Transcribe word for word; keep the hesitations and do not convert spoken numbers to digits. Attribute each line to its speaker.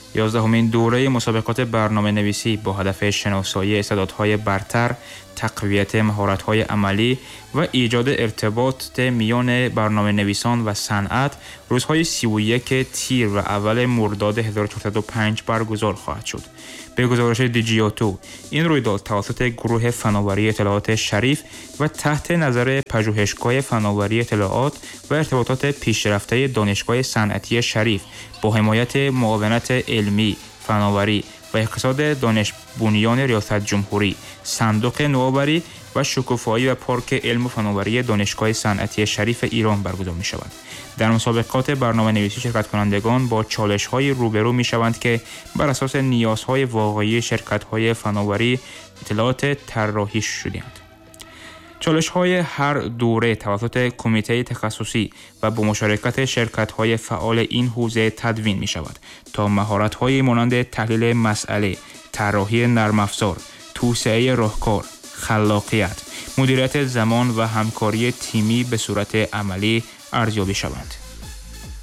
Speaker 1: یازدهمین دوره مسابقات برنامه نویسی با هدف شناسایی استعدادهای برتر، تقویت مهارت‌های عملی و ایجاد ارتباط میان برنامه نویسان و صنعت روزهای سی و یک تیر و اول مرداد هزار و چهارصد و پنج برگزار خواهد شد. به گزارش دیجیاتو، این رویداد توسط گروه فناوری اطلاعات شریف و تحت نظر پژوهشگاه فناوری اطلاعات و ارتباطات پیشرفته دانشگاه صنعتی شریف با حمایت معاونت علمی، فناوری و اقتصاد دانش بنیان ریاست جمهوری، صندوق نوآوری و شکوفایی و پارک علم و فناوری دانشگاه صنعتی شریف ایران برگزار می شود. در مسابقات برنامه نویسی شرکت کنندگان با چالش های روبرو می شوند که بر اساس نیازهای واقعی شرکت های فناوری اطلاعات طراحی شده‌اند. چالش های هر دوره توسط کمیته تخصصی و با مشارکت شرکت های فعال این حوزه تدوین می شود تا مهارت های مانند تحلیل مسئله، طراحی نرم افزار، توسعه راهکار، خلاقیت، مدیریت زمان و همکاری تیمی به صورت عملی ارزیابی شوند.